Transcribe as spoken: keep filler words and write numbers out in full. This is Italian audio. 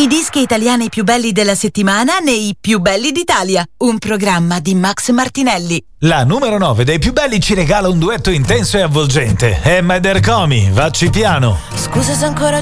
I dischi italiani più belli della settimana nei Più belli d'Italia, un programma di Max Martinelli. La numero nove dei più belli ci regala un duetto intenso e avvolgente. Emma ed Ercomi, Vacci piano. Scusa se ancora